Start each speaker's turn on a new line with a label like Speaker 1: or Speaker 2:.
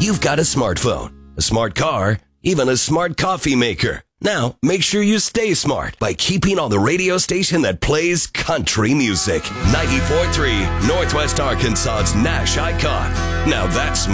Speaker 1: you've got a smartphone, a smart car, even a smart coffee maker. Now, make sure you stay smart by keeping on the radio station that plays country music. 94.3, Northwest Arkansas's Nash icon. Now that's smart.